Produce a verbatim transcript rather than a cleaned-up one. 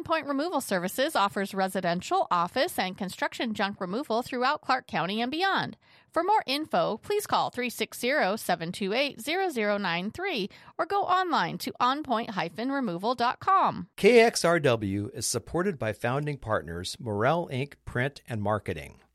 On Point Removal Services offers residential, office, and construction junk removal throughout Clark County and beyond. For more info, please call three six zero, seven two eight, zero zero nine three or go online to on point dash removal dot com. K X R W is supported by founding partners Morel Incorporated. Print and Marketing.